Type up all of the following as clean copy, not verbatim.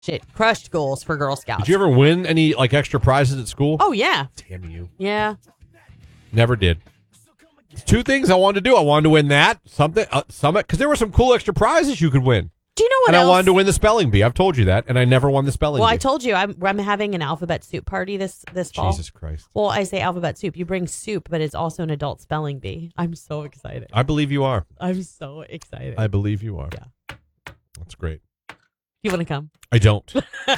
Shit, crushed goals for Girl Scouts. Did you ever win any like extra prizes at school? Oh, yeah. Damn you. Yeah. Never did. 2 things I wanted to do. I wanted to win that, summit, because there were some cool extra prizes you could win. Do you know what and else? I wanted to win the spelling bee. I've told you that, and I never won the spelling bee. Well, I told you I'm having an alphabet soup party this fall. Jesus Christ. Well, I say alphabet soup. You bring soup, but it's also an adult spelling bee. I'm so excited. I believe you are. I'm so excited. I believe you are. Yeah. That's great. You want to come? I don't.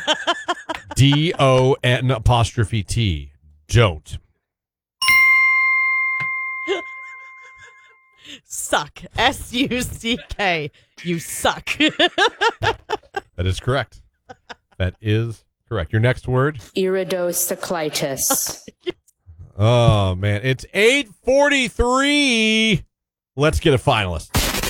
DON''T. Don't. Suck. SUCK. You suck. That is correct. That is correct. Your next word? Iridocyclitis. Oh, man. It's 8:43. Let's get a finalist.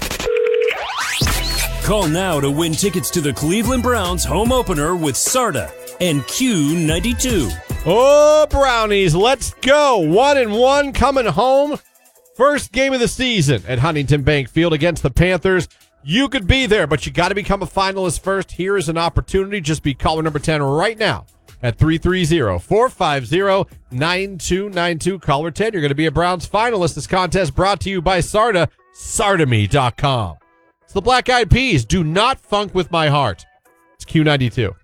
Call now to win tickets to the Cleveland Browns home opener with Sarda and Q92. Oh, Brownies, let's go. 1-1 coming home. First game of the season at Huntington Bank Field against the Panthers. You could be there, but you got to become a finalist first. Here is an opportunity. Just be caller number 10 right now at 330-450-9292. Caller 10, you're going to be a Browns finalist. This contest brought to you by Sarda, sardame.com. It's the Black Eyed Peas. Do not funk with my heart. It's Q92.